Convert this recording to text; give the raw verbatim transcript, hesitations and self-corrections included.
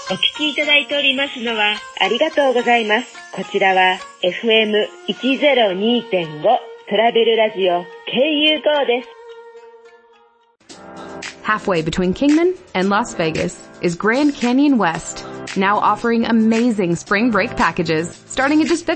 お聞きいただいておりますのはありがとうございます。こちらは エフエムひゃくにてんご トラベルラジオ ケーユーゴー です。 Halfway between Kingman and Las Vegas is Grand Canyon West, now offering amazing spring break packages starting at just